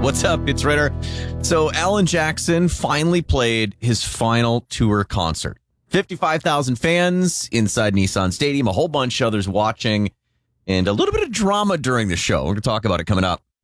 What's up? It's Ritter. So Alan Jackson finally played his final tour concert. 55,000 fans inside Nissan Stadium, a whole bunch of others watching, and a little bit of drama during the show. We're going to talk about it coming up.